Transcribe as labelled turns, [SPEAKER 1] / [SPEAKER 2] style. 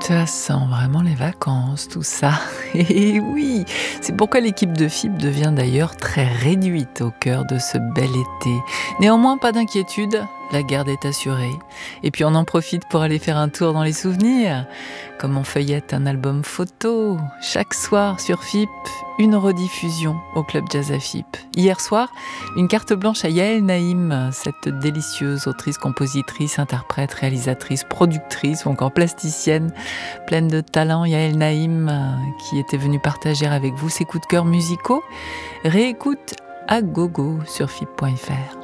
[SPEAKER 1] Ça sent vraiment les vacances, tout ça. Et oui, c'est pourquoi l'équipe de FIP devient d'ailleurs très réduite au cœur de ce bel été. Néanmoins, pas d'inquiétude, la garde est assurée. Et puis on en profite pour aller faire un tour dans les souvenirs, comme on feuillette un album photo. Chaque soir sur FIP, une rediffusion au Club Jazz à FIP. Hier soir, une carte blanche à Yael Naïm, cette délicieuse autrice, compositrice, interprète, réalisatrice, productrice ou encore plasticienne, pleine de talent. Yael Naïm qui était venue partager avec vous ses coups de cœur musicaux. Réécoute à gogo sur FIP.fr.